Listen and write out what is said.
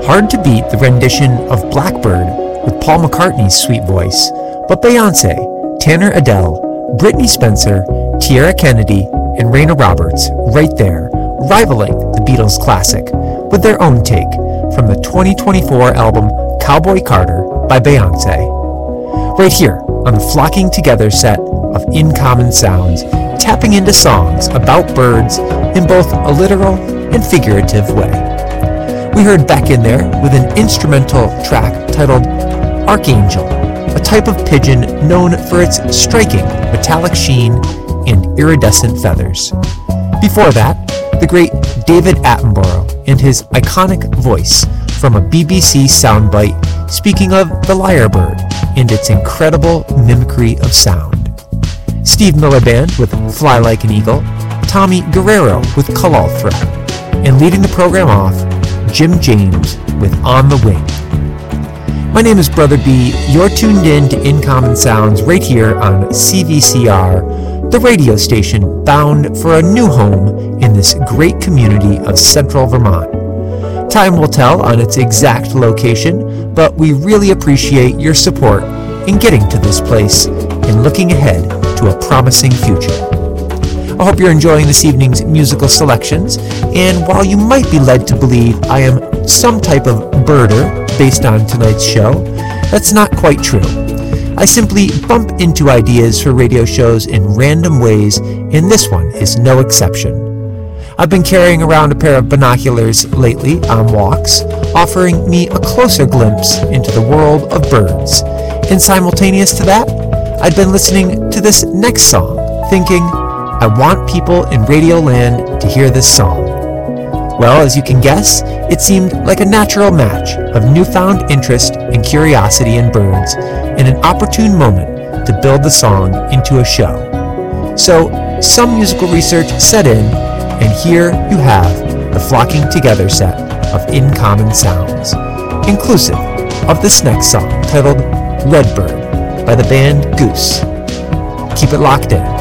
Hard to beat the rendition of Blackbird with Paul McCartney's sweet voice, but Beyoncé, Tanner Adele, Brittany Spencer, Tierra Kennedy, and Raina Roberts right there, rivaling the Beatles classic with their own take from the 2024 album Cowboy Carter by Beyoncé. Right here on the Flocking Together set of In Common Sounds, tapping into songs about birds in both a literal and figurative way. We heard Beck in there with an instrumental track titled Archangel, a type of pigeon known for its striking metallic sheen and iridescent feathers. Before that, the great David Attenborough and his iconic voice from a BBC soundbite speaking of the lyrebird and its incredible mimicry of sound. Steve Miller Band with Fly Like an Eagle, Tommy Guerrero with Kalal Threat, and leading the program off, Jim James with On the Wing. My name is Brother B. You're tuned in to In Common Sounds right here on CVCR, the radio station bound for a new home in this great community of central Vermont. Time will tell on its exact location, but we really appreciate your support in getting to this place and looking ahead to a promising future. I hope you're enjoying this evening's musical selections, and while you might be led to believe I am some type of birder based on tonight's show, that's not quite true. I simply bump into ideas for radio shows in random ways, and this one is no exception. I've been carrying around a pair of binoculars lately on walks, offering me a closer glimpse into the world of birds. And simultaneous to that, I'd been listening to this next song, thinking, I want people in Radio Land to hear this song. Well, as you can guess, it seemed like a natural match of newfound interest and curiosity in birds and an opportune moment to build the song into a show. So, some musical research set in, and here you have the Flocking Together set of In Common Sounds, inclusive of this next song titled Redbird by the band Goose. Keep it locked in.